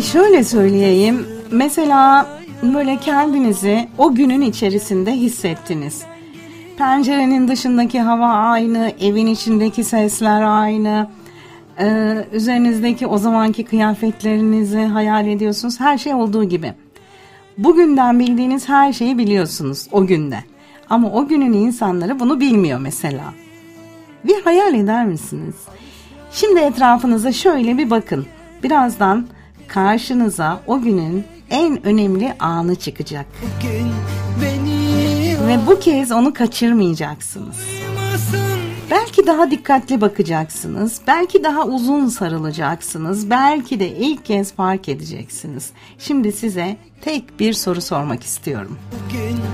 Şöyle söyleyeyim. Mesela böyle kendinizi o günün içerisinde hissettiniz. Pencerenin dışındaki hava aynı, evin içindeki sesler aynı. Üzerinizdeki o zamanki kıyafetlerinizi hayal ediyorsunuz. Her şey olduğu gibi. Bugünden bildiğiniz her şeyi biliyorsunuz o günden. Ama o günün insanları bunu bilmiyor mesela. Bir hayal eder misiniz? Şimdi etrafınıza şöyle bir bakın. Birazdan karşınıza o günün en önemli anı çıkacak. Ve bu kez onu kaçırmayacaksınız. Belki daha dikkatli bakacaksınız. Belki daha uzun sarılacaksınız. Belki de ilk kez fark edeceksiniz. Şimdi size tek bir soru sormak istiyorum.